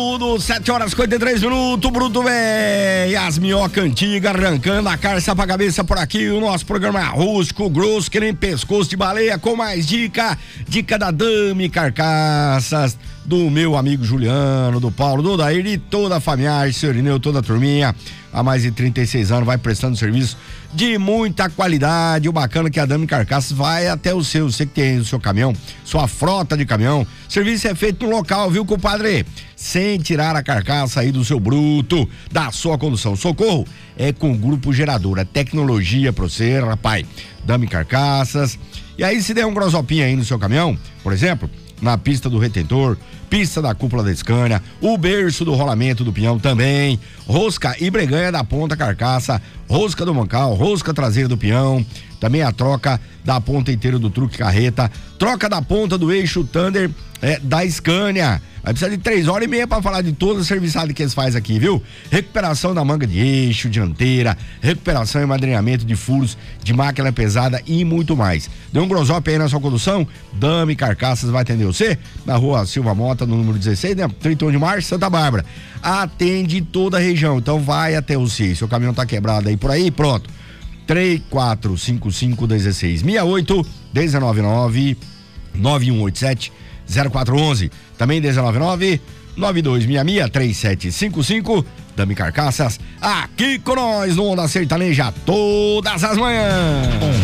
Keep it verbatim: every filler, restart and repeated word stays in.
Tudo, sete horas e cinquenta e três minutos, Bruto véi, as minhocas antigas arrancando a carça pra cabeça por aqui, o nosso programa é rústico, grosso, que nem pescoço de baleia, com mais dica, dica da Dami Carcaças, do meu amigo Juliano, do Paulo, do Dair e toda a família, seu Irineu, toda a turminha, há mais de trinta e seis anos, vai prestando serviço de muita qualidade. O bacana é que a Dami Carcaças vai até o seu, você que tem o seu caminhão, sua frota de caminhão, serviço é feito no local, viu, compadre? Sem tirar a carcaça aí do seu bruto, da sua condução. Socorro é com o Grupo Geradora, tecnologia pra você, rapaz. Dami Carcaças. E aí, se der um grosopinho aí no seu caminhão, por exemplo, na pista do retentor, pista da cúpula da Scania, o berço do rolamento do pinhão também, rosca e breganha da ponta carcaça, rosca do mancal, rosca traseira do pinhão, também a troca da ponta inteira do truque carreta, troca da ponta do eixo Thunder é, da Scania. Vai precisar de três horas e meia pra falar de toda a serviçada que eles fazem aqui, viu? Recuperação da manga de eixo, dianteira, recuperação e madrinhamento de furos de máquina pesada e muito mais. Deu um grosop aí na sua condução? Dami Carcaças vai atender você na rua Silva Mota, no número dezesseis, né? trinta e um de março, Santa Bárbara. Atende toda a região, então vai até o C I. Seu caminhão tá quebrado aí por aí, pronto. três quatro cinco cinco um seis seis oito, um nove nove, nove um oito sete, zero quatro um um. Também um nove nove, nove dois seis seis, três sete cinco cinco. Dami Carcaças, aqui com nós no Onda Sertaneja todas as manhãs.